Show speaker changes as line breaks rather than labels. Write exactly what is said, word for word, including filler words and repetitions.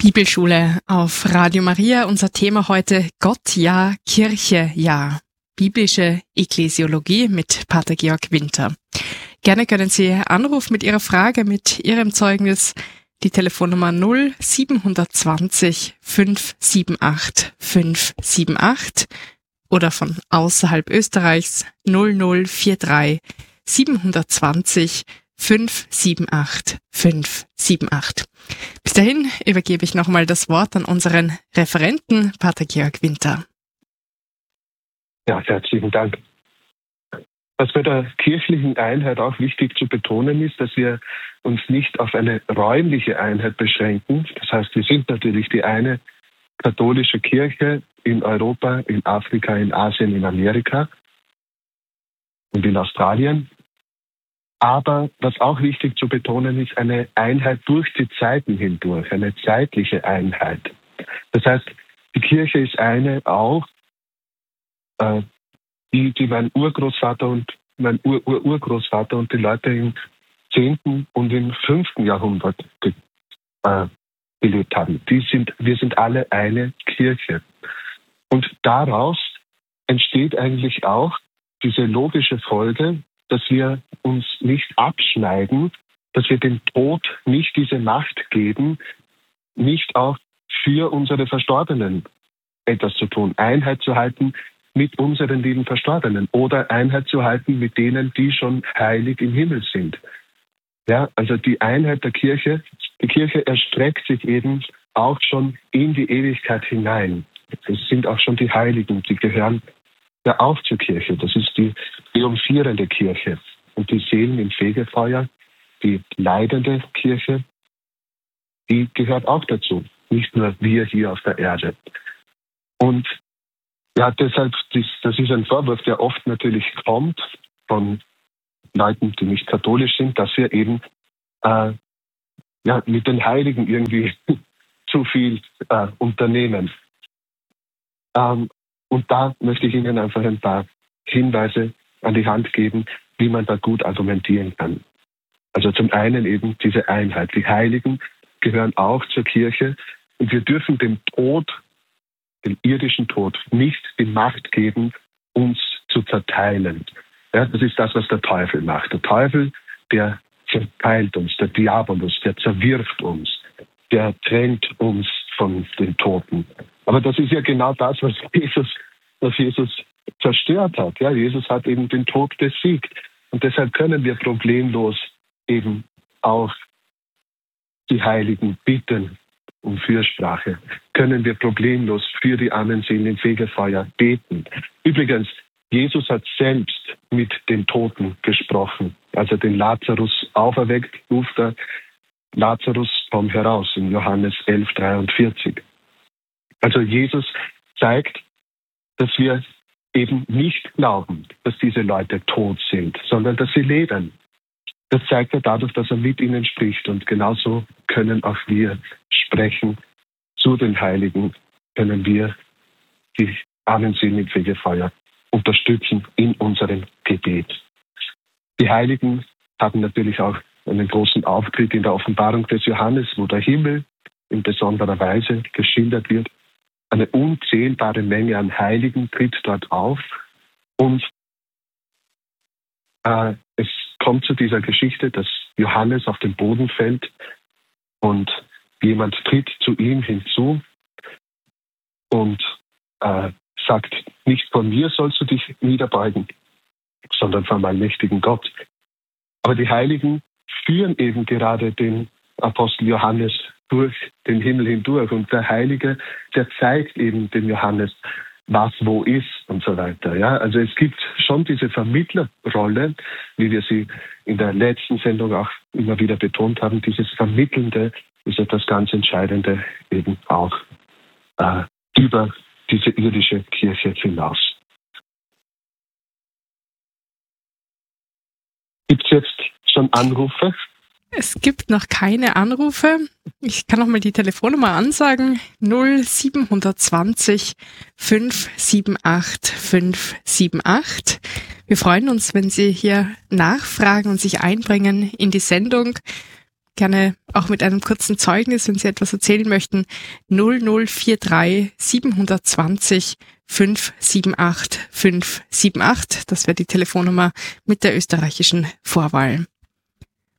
Bibelschule auf Radio Maria. Unser Thema heute: Gott ja, Kirche ja. Biblische Ekklesiologie mit Pater Georg Winter. Gerne können Sie anrufen mit Ihrer Frage, mit Ihrem Zeugnis. Die Telefonnummer null sieben zwei null fünf sieben acht fünf sieben acht oder von außerhalb Österreichs null null vier drei sieben zwei null fünf sieben acht fünf sieben acht. Bis dahin übergebe ich nochmal das Wort an unseren Referenten, Pater Georg Winter.
Ja, herzlichen Dank. Was bei der kirchlichen Einheit auch wichtig zu betonen ist, dass wir uns nicht auf eine räumliche Einheit beschränken. Das heißt, wir sind natürlich die eine katholische Kirche in Europa, in Afrika, in Asien, in Amerika und in Australien. Aber was auch wichtig zu betonen ist, eine Einheit durch die Zeiten hindurch, eine zeitliche Einheit. Das heißt, die Kirche ist eine auch, äh, die, die mein Urgroßvater und mein Ur-Ur-Urgroßvater und die Leute im zehnten und im fünften Jahrhundert ge- äh, gelebt haben. Die sind, wir sind alle eine Kirche. Und daraus entsteht eigentlich auch diese logische Folge, dass wir uns nicht abschneiden, dass wir dem Tod nicht diese Macht geben, nicht auch für unsere Verstorbenen etwas zu tun, Einheit zu halten mit unseren lieben Verstorbenen oder Einheit zu halten mit denen, die schon heilig im Himmel sind. Ja, also die Einheit der Kirche, die Kirche erstreckt sich eben auch schon in die Ewigkeit hinein. Es sind auch schon die Heiligen, die gehören ja auch zur Kirche. Das ist die triumphierende Kirche. Und die Seelen im Fegefeuer, die leidende Kirche, die gehört auch dazu. Nicht nur wir hier auf der Erde. Und ja, deshalb, das, das ist ein Vorwurf, der oft natürlich kommt von Leuten, die nicht katholisch sind, dass wir eben äh, ja, mit den Heiligen irgendwie zu viel äh, unternehmen. Ähm, und da möchte ich Ihnen einfach ein paar Hinweise an die Hand geben, wie man da gut argumentieren kann. Also zum einen eben diese Einheit. Die Heiligen gehören auch zur Kirche und wir dürfen dem Tod, dem irdischen Tod, nicht die Macht geben, uns zu zerteilen. Ja, das ist das, was der Teufel macht. Der Teufel, der zerteilt uns, der Diabolus, der zerwirft uns, der trennt uns von den Toten. Aber das ist ja genau das, was Jesus, was Jesus zerstört hat. Ja, Jesus hat eben den Tod besiegt. Und deshalb können wir problemlos eben auch die Heiligen bitten um Fürsprache. Können wir problemlos für die armen Seelen im Fegefeuer beten. Übrigens, Jesus hat selbst mit den Toten gesprochen. Als er den Lazarus auferweckt, ruft er: Lazarus, komm heraus, in Johannes elf dreiundvierzig. Also Jesus zeigt, dass wir eben nicht glauben, dass diese Leute tot sind, sondern dass sie leben. Das zeigt er dadurch, dass er mit ihnen spricht. Und genauso können auch wir sprechen zu den Heiligen, können wir die armen Seelen im Fegefeuer unterstützen in unserem Gebet. Die Heiligen haben natürlich auch einen großen Auftritt in der Offenbarung des Johannes, wo der Himmel in besonderer Weise geschildert wird. Eine unzählbare Menge an Heiligen tritt dort auf. Und äh, es kommt zu dieser Geschichte, dass Johannes auf den Boden fällt und jemand tritt zu ihm hinzu und äh, sagt: Nicht vor mir sollst du dich niederbeugen, sondern vor meinem mächtigen Gott. Aber die Heiligen führen eben gerade den Apostel Johannes durch den Himmel hindurch. Und der Heilige, der zeigt eben dem Johannes, was wo ist und so weiter. Ja, also es gibt schon diese Vermittlerrolle, wie wir sie in der letzten Sendung auch immer wieder betont haben. Dieses Vermittelnde ist etwas ganz Entscheidende eben auch äh, über diese irdische Kirche hinaus. Gibt es jetzt schon Anrufe?
Es gibt noch keine Anrufe. Ich kann noch mal die Telefonnummer ansagen. null sieben zwei null fünf sieben acht fünf sieben acht. Wir freuen uns, wenn Sie hier nachfragen und sich einbringen in die Sendung. gerne auch mit einem kurzen Zeugnis, wenn Sie etwas erzählen möchten, null null vier drei siebenhundertzwanzig fünf sieben acht fünf sieben acht. Das wäre die Telefonnummer mit der österreichischen Vorwahl.